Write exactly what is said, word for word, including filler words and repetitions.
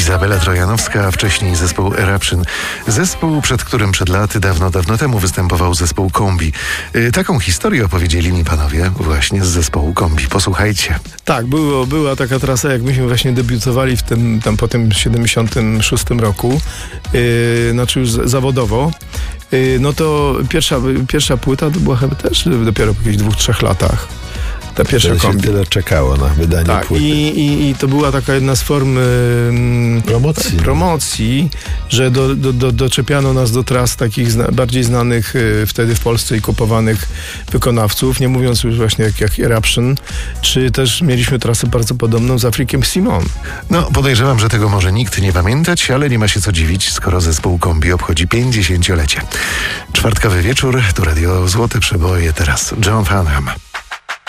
Izabela Trojanowska, a wcześniej zespół Eruption. Zespół, przed którym przed laty, dawno, dawno temu występował zespół Kombi. Yy, taką historię opowiedzieli mi panowie właśnie z zespołu Kombi. Posłuchajcie. Tak, było, była taka trasa, jak myśmy właśnie debiutowali w tym, tam po tym siedemdziesiątym szóstym roku, yy, znaczy już zawodowo. Yy, no to pierwsza, pierwsza płyta to była chyba też dopiero po jakichś dwóch, trzech latach. Ta pierwsza Wtedy Kombi. się tyle czekało na wydanie Tak, płyty. i, i, i to była taka jedna z form yy, Promocji. promocji, że do, do, do, doczepiano nas do tras takich zna, bardziej znanych yy, wtedy w Polsce i kupowanych wykonawców, nie mówiąc już właśnie jak, jak Eruption, czy też mieliśmy trasę bardzo podobną z Afrikiem Simon. No, podejrzewam, że tego może nikt nie pamiętać, ale nie ma się co dziwić, skoro zespół Kombi obchodzi pięćdziesięciolecie. Czwartkowy wieczór, tu Radio Złote Przeboje, teraz John Farnham.